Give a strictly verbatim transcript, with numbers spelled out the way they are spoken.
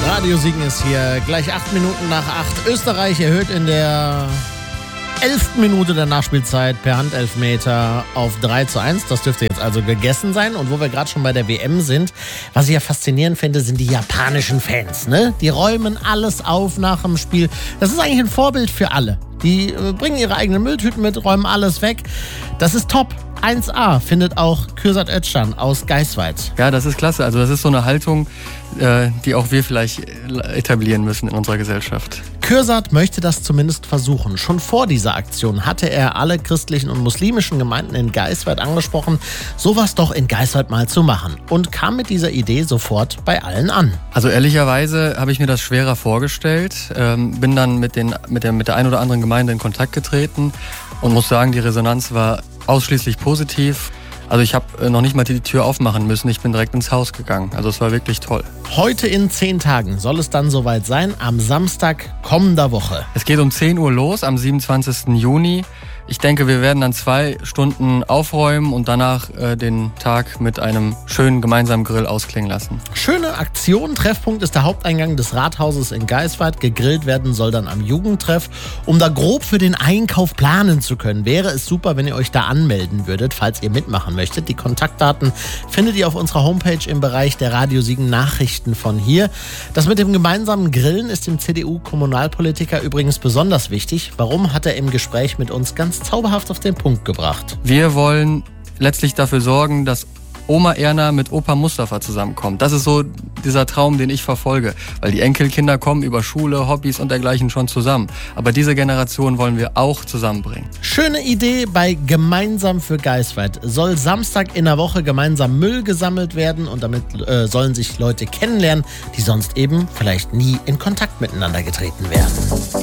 Radio Siegen ist hier, gleich acht Minuten nach acht. Österreich erhöht in der elften Minute der Nachspielzeit per Handelfmeter auf drei zu eins. Das dürfte jetzt also gegessen sein. Und wo wir gerade schon bei der W M sind, was ich ja faszinierend finde, sind die japanischen Fans. Ne? Die räumen alles auf nach dem Spiel. Das ist eigentlich ein Vorbild für alle. Die äh, bringen ihre eigenen Mülltüten mit, räumen alles weg. Das ist top. eins A findet auch Kürsat Özcan aus Geisweit. Ja, das ist klasse. Also das ist so eine Haltung, äh, die auch wir vielleicht etablieren müssen in unserer Gesellschaft. Kürsat möchte das zumindest versuchen. Schon vor dieser Aktion hatte er alle christlichen und muslimischen Gemeinden in Geisweit angesprochen, sowas doch in Geisweit mal zu machen. Und kam mit dieser Idee sofort bei allen an. Also ehrlicherweise habe ich mir das schwerer vorgestellt. Ähm, bin dann mit, den, mit, der, mit der ein oder anderen Gemeinde in Kontakt getreten und muss sagen, die Resonanz war ausschließlich positiv. Also ich habe noch nicht mal die Tür aufmachen müssen, ich bin direkt ins Haus gegangen. Also es war wirklich toll. Heute in zehn Tagen soll es dann soweit sein, am Samstag kommender Woche. Es geht um zehn Uhr los, am siebenundzwanzigsten Juni. Ich denke, wir werden dann zwei Stunden aufräumen und danach äh, den Tag mit einem schönen gemeinsamen Grill ausklingen lassen. Schöne Aktion. Treffpunkt ist der Haupteingang des Rathauses in Geisweit. Gegrillt werden soll dann am Jugendtreff. Um da grob für den Einkauf planen zu können, wäre es super, wenn ihr euch da anmelden würdet, falls ihr mitmachen möchtet. Die Kontaktdaten findet ihr auf unserer Homepage im Bereich der Radio Siegen Nachrichten von hier. Das mit dem gemeinsamen Grillen ist dem C D U-Kommunalpolitiker übrigens besonders wichtig. Warum, hat er im Gespräch mit uns ganz zauberhaft auf den Punkt gebracht. Wir wollen letztlich dafür sorgen, dass Oma Erna mit Opa Mustafa zusammenkommt. Das ist so dieser Traum, den ich verfolge. Weil die Enkelkinder kommen über Schule, Hobbys und dergleichen schon zusammen. Aber diese Generation wollen wir auch zusammenbringen. Schöne Idee bei Gemeinsam für Geisweit. Soll Samstag in der Woche gemeinsam Müll gesammelt werden und damit äh, sollen sich Leute kennenlernen, die sonst eben vielleicht nie in Kontakt miteinander getreten wären.